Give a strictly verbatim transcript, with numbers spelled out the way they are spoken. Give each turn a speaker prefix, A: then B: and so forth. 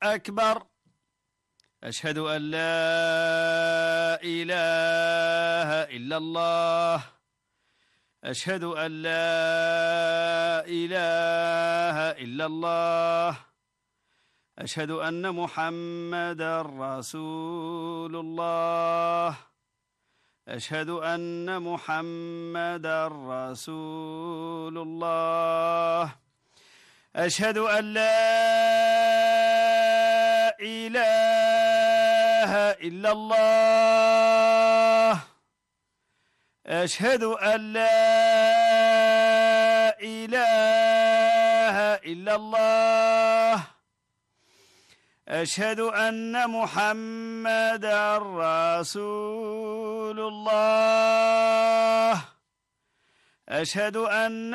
A: أكبر. أشهد أن لا إله إلا الله. أشهد أن لا إله إلا الله. أشهد أن محمدا رسول الله. أشهد أن محمدا رسول الله. أشهد أن لا إله إلا الله. أشهد أن لا إله إلا الله. أشهد أن محمدا رسول الله. أشهد أن